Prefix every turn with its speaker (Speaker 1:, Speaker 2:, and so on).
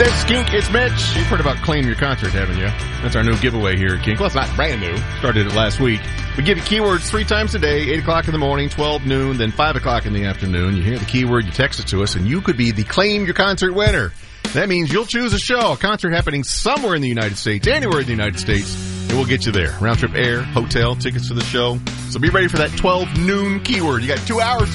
Speaker 1: This is Kink, it's Mitch. You've heard about Claim Your Concert, haven't you? That's our new giveaway here at Kink. Well, it's not brand new. Started it last week. We give you keywords 3 times a day, 8 o'clock in the morning, 12 noon, then 5 o'clock in the afternoon. You hear the keyword, you text it to us, and you could be the Claim Your Concert winner. That means you'll choose a show, a concert happening somewhere in the United States, anywhere in the United States, and we'll get you there. Round trip air, hotel, tickets to the show. So be ready for that 12 noon keyword. You got 2 hours